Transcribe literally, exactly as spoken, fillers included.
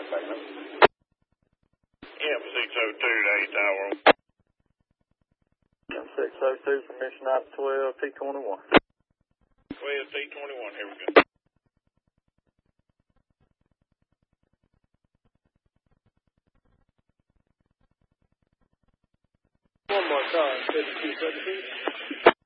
M six oh two to eight Tower. M six oh two from Mission out twelve T twenty-one. twelve T twenty-one, here we go. One more time, fifty-two seventeen.